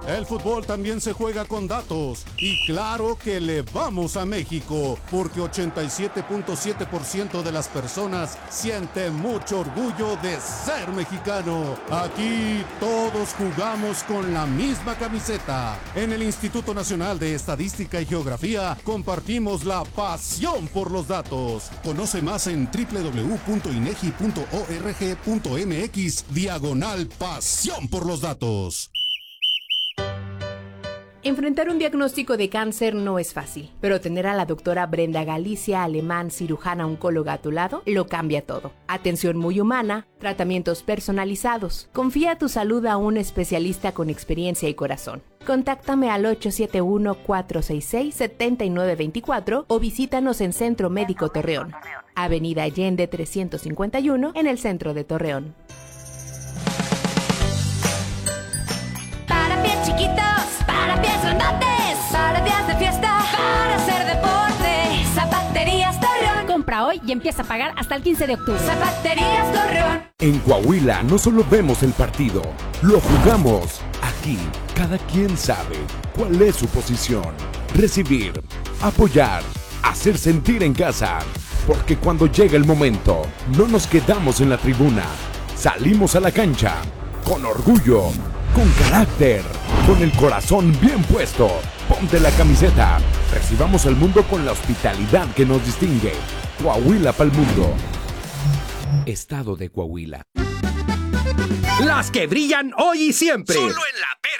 El fútbol también se juega con datos. Y claro que le vamos a México, porque 87.7% de las personas siente mucho orgullo de ser mexicano. Aquí todos jugamos con la misma camiseta. En el Instituto Nacional de Estadística y Geografía compartimos la pasión por los datos. Conoce más en www.inegi.org.mx/pasión por los datos. Enfrentar un diagnóstico de cáncer no es fácil, pero tener a la doctora Brenda Galicia Alemán, cirujana oncóloga a tu lado, lo cambia todo. Atención muy humana, tratamientos personalizados. Confía tu salud a un especialista con experiencia y corazón. Contáctame al 871-466-7924 o visítanos en Centro Médico Torreón, Avenida Allende 351, en el centro de Torreón. Para pies chiquitos, para pies grandotes, para días de fiesta, para hacer deporte. Zapaterías Torreón. Compra hoy y empieza a pagar hasta el 15 de octubre. Zapaterías Torreón. En Coahuila no solo vemos el partido, lo jugamos. Aquí, cada quien sabe cuál es su posición. Recibir, apoyar, hacer sentir en casa. Porque cuando llega el momento, no nos quedamos en la tribuna. Salimos a la cancha, con orgullo, con carácter, con el corazón bien puesto. Ponte la camiseta. Recibamos al mundo con la hospitalidad que nos distingue. Coahuila pa'l mundo. Estado de Coahuila. Las que brillan hoy y siempre. Solo en la